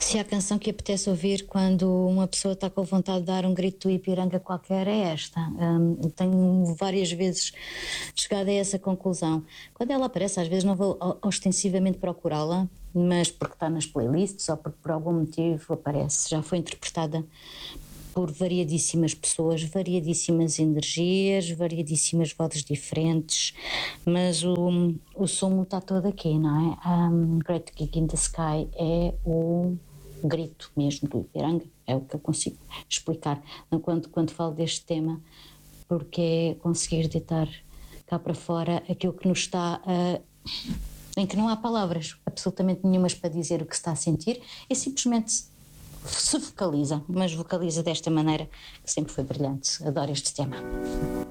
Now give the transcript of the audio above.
Se há canção que apetece ouvir quando uma pessoa está com vontade de dar um grito do Ipiranga qualquer, é esta. Tenho várias vezes chegado a essa conclusão. Quando ela aparece, às vezes não vou ostensivamente procurá-la, mas porque está nas playlists ou porque por algum motivo aparece. Já foi interpretada por variadíssimas pessoas, variadíssimas energias, variadíssimas vozes diferentes, mas o sumo está todo aqui, não é? Great Gig in the Sky é o grito mesmo do Ipiranga, é o que eu consigo explicar quando falo deste tema, porque é conseguir deitar cá para fora aquilo que nos está em que não há palavras absolutamente nenhumas para dizer o que se está a sentir, e simplesmente se vocaliza, mas vocaliza desta maneira que sempre foi brilhante. Adoro este tema.